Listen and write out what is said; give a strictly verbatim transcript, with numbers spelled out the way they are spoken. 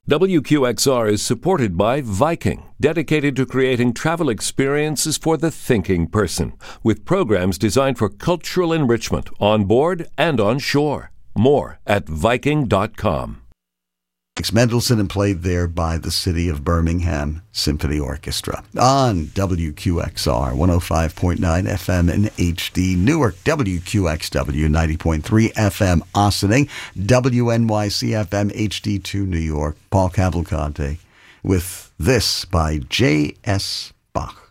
W Q X R is supported by Viking, dedicated to creating travel experiences for the thinking person, with programs designed for cultural enrichment on board and on shore. More at Viking dot com. Mendelssohn and played there by the City of Birmingham Symphony Orchestra on W Q X R one oh five point nine F M in H D, Newark, W Q X W ninety point three F M Ossining, W N Y C F M H D two New York. Paul Cavalcante with this by J S Bach.